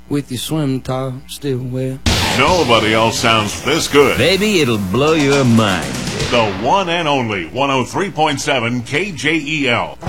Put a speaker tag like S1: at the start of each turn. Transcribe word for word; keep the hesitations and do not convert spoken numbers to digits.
S1: with your swim top still wet.
S2: Nobody else sounds this good.
S3: Baby, it'll blow your mind.
S2: The one and only one oh three point seven K J E L.